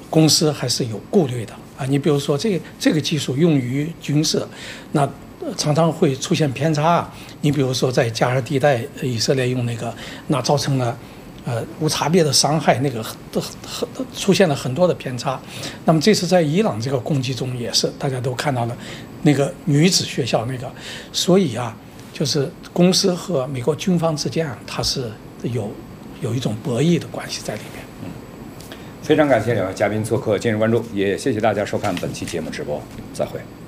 公司还是有顾虑的啊。你比如说这个技术用于军事，那常常会出现偏差啊。你比如说在加沙地带，以色列用那个，那造成了无差别的伤害，那个出现了很多的偏差。那么这次在伊朗这个攻击中也是，大家都看到了那个女子学校那个，所以啊，就是公司和美国军方之间啊，它是有一种博弈的关系在里面。 非常感谢两位嘉宾做客今日关注，也谢谢大家收看本期节目直播，再会。